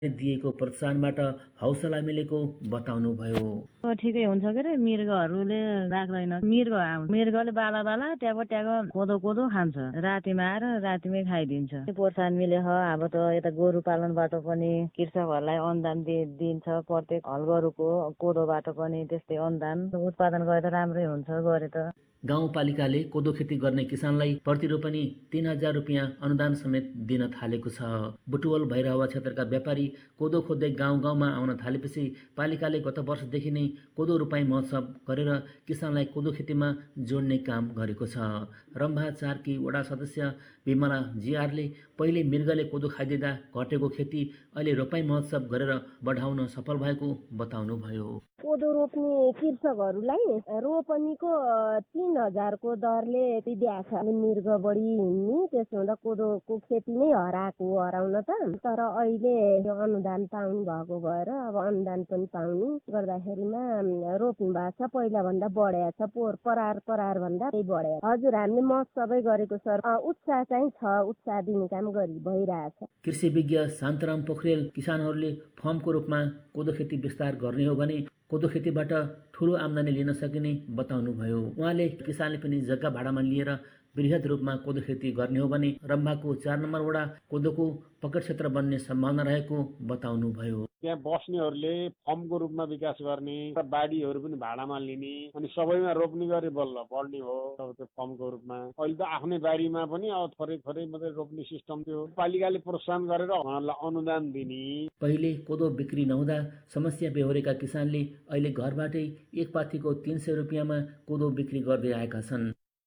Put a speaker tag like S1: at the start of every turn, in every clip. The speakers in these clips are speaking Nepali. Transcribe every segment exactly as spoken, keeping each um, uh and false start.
S1: दिएको प्रोत्साहनबाट हौसला मिलेको बताउनुभयो।
S2: ठिकै हुन्छ के अरे मृगहरूले राख्दैन, मृग मृगले बाला बाला ट्याग ट्याग कोदो कोदो खान्छ, रातिमा आएर रातिमै खाइदिन्छ। प्रोत्साहन मिले ह अब त यता गोरु पालनबाट पनि कृषकहरूलाई अनुदान दिन्छ, प्रत्येक हल गोरुको कोदोबाट पनि त्यस्तै अनुदान उत्पादन गरे त राम्रै हुन्छ गरे त।
S1: गाउँपालिकाले कोदो खेती गर्ने किसानलाई प्रति रोपनी तीन हजार रुपियाँ अनुदान समेत दिन थालेको छ। बुटवल भैरहवा क्षेत्रका व्यापारी कोदो खोज्दै गाउँ गाउँमा आउन थालेपछि पालिकाले गत वर्षदेखि नै कोदो रोपाई महोत्सव गरेर किसानलाई कोदो खेतीमा जोड्ने काम गरेको छ। रम्भा चारकी वडा सदस्य विमला जिआरले पहिले मृगले कोदो खाइदिँदा घटेको खेती अहिले रोपाई महोत्सव गरेर बढाउन सफल भएको बताउनुभयो।
S3: कोदो रोप्ने कृषकहरूलाई रोपनीको तीन हजारको दरले दिएको छ। मृग बढी हिँड्ने त्यसो हुँदा कोदोको खेती नै हराएको हराउन त, तर अहिले अनुदान पाउनु भएको भएर अब अनुदान पनि पाउने गर्दाखेरिमा रोप्नु भएको छ, पहिला भन्दा बढेको छ, पोहोर परार परार भन्दा बढे। हजुर हामीले महोत्सवै गरेको सर, उत्साह चाहिँ छ, उत्साह दिने काम गरी भइरहेछ।
S1: कृषि विज्ञ शान्तराम पोखरेल किसानहरूले फर्मको रूपमा कोदो खेती विस्तार गर्ने हो भने कोदो खेतीबाट ठूलो आम्दानी लिन सकिने बताउनुभयो। उहाँले किसानले पनि जग्गा भाडामा लिएर वृहत रूपमा कोदो खेती गर्ने हो भने रम्भाको चार नम्बर वडा कोदोको पकड क्षेत्र बन्ने सम्भावना रहेको बताउनुभयो।
S4: त्यहाँ बस्नेहरूले फर्मको रूपमा विकास गर्ने, बाढीहरू पनि भाडामा लिने, अनि सबैमा रोप्ने गरे बल्ल बढ्ने हो त्यो फर्मको रूपमा। अहिले त आफ्नै बारीमा पनि अब थोरै थोरै मात्रै रोप्ने सिस्टम थियो। पालिकाले प्रोत्साहन गरेर उहाँहरूलाई अनुदान दिने।
S1: पहिले कोदो बिक्री नहुँदा समस्या बेहोरेका किसानले अहिले घरबाटै एक पाथीको तीन सय रुपियाँमा कोदो बिक्री गर्दै आएका छन्।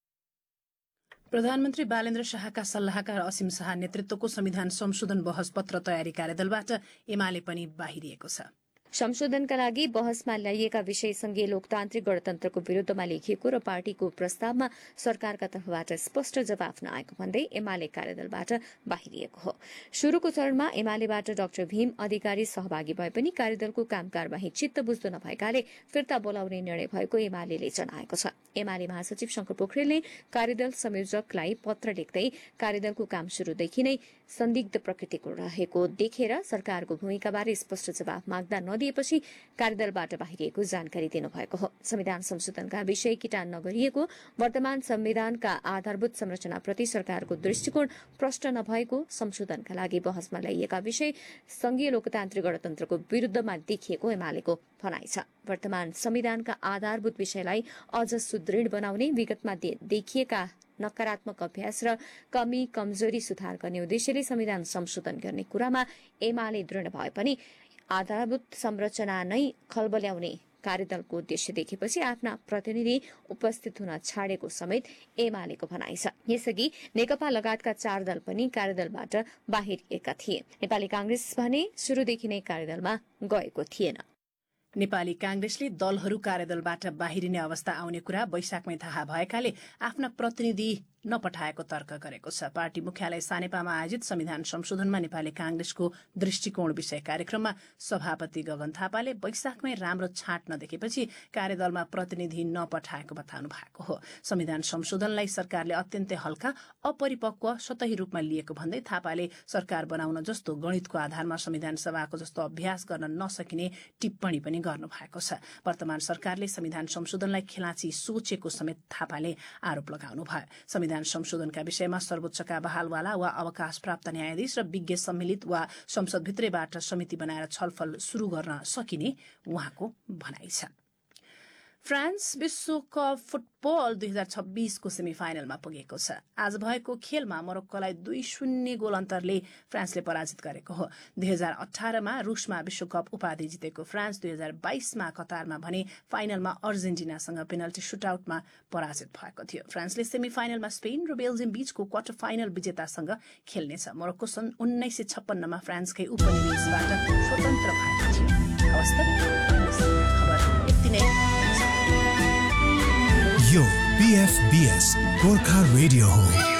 S5: प्रधानमन्त्री बालेन्द्र शाहका सल्लाहकार असीम शाह नेतृत्वको संविधान संशोधन बहस पत्र तयारी कार्यदलबाट एमाले पनि बाहिरिएको छ।
S6: संशोधनका लागि बहसमा ल्याइएका विषय संघीय लोकतान्त्रिक गणतन्त्रको विरुद्धमा लेखिएको र पार्टीको प्रस्तावमा सरकारका तर्फबाट स्पष्ट जवाफ नआएको भन्दै एमाले कार्यदलबाट बाहिरिएको हो। शुरूको चरणमा एमालेबाट डाक्टर भीम अधिकारी सहभागी भए पनि कार्यदलको काम कारबाही चित्त बुझ्दो नभएकाले फिर्ता बोलाउने निर्णय भएको एमालेले जनाएको छ। एमाले महासचिव शंकर पोखरेलले कार्यदल संयोजकलाई पत्र लेख्दै कार्यदलको काम शुरूदेखि नै संदिग्ध प्रकृतिको रहेको देखेर सरकारको भूमिकाबारे स्पष्ट जवाफ माग्दा नदिएपछि कार्यदलबाट बाहिरिएको जानकारी दिनुभएको हो। संविधान संशोधनका विषय किटान नगरिएको, वर्तमान संविधानका आधारभूत संरचनाप्रति सरकारको दृष्टिकोण प्रष्ट नभएको, संशोधनका लागि बहसमा ल्याइएका विषय संघीय लोकतान्त्रिक गणतन्त्रको विरुद्धमा देखिएको एमालेको भनाइ छ। वर्तमान संविधानका आधारभूत विषयलाई अझ सुदृढ बनाउने, विगतमा देखिएका नकारात्मक अभ्यास र कमी कमजोरी सुधार गर्ने उद्देश्यले संविधान संशोधन गर्ने कुरामा एमाले दृढ भए पनि आधारभूत संरचना नै खलबल्याउने कार्यदलको उद्देश्य देखेपछि आफ्ना प्रतिनिधि उपस्थित हुन छाडेको समेत एमालेको भनाइ छ। यसअघि नेकपा लगायतका चार दल पनि कार्यदलबाट बाहिरिएका थिए। नेपाली कांग्रेस भने शुरूदेखि नै कार्यदलमा गएको थिएन।
S5: नेपाली कांग्रेसले दलहरू कार्यदलबाट बाहिरिने अवस्था आउने कुरा वैशाखमै थाहा भएकाले आफ्ना प्रतिनिधि नपठाएको तर्क गरेको छ। पार्टी मुख्यालय सानेपामा आयोजित संविधान संशोधनमा नेपाली कांग्रेसको दृष्टिकोण विषय कार्यक्रममा सभापति गगन थापाले वैशाखमै राम्रो छाँट नदेखेपछि कार्यदलमा प्रतिनिधि नपठाएको बताउनु भएको हो। संविधान संशोधनलाई सरकारले अत्यन्तै हल्का, अपरिपक्व, सतही रूपमा लिएको भन्दै थापाले सरकार बनाउन जस्तो गणितको आधारमा संविधान सभाको जस्तो अभ्यास गर्न नसकिने टिप्पणी पनि गर्नु भएको छ। वर्तमान सरकारले संविधान संशोधनलाई खेलाची सोचेको समेत थापाले आरोप लगाउनु भयो। संविधान संशोधनका विषयमा सर्वोच्चका बहालवाला वा अवकाश प्राप्त न्यायाधीश र विज्ञ सम्मिलित वा संसदभित्रैबाट समिति बनाएर छलफल शुरू गर्न सकिने उहाँको भनाइ छ। फ्रान्स विश्वकप फुटबल दुई हजार छब्बीसको सेमी फाइनलमा पुगेको छ। आज भएको खेलमा मोरक्कोलाई दुई शून्य गोल अन्तरले फ्रान्सले पराजित गरेको हो। दुई हजार अठारमा रूसमा विश्वकप उपाधि जितेको फ्रान्स दुई हजार बाइसमा कतारमा भने फाइनलमा अर्जेन्टिनासँग पेनल्टी सुटआउटमा पराजित भएको थियो। फ्रान्सले सेमी फाइनलमा स्पेन र बेल्जियम बीचको क्वार्टर फाइनल विजेतासँग खेल्नेछ। मोरक्को सन् उन्नाइस सय छप्पन्नमा फ्रान्सकै उपनिवेशबाट स्वतन्त्र भएको थियो। खबर यति नै।
S7: यो पीएफबीएस गोर्खा रेडियो हो।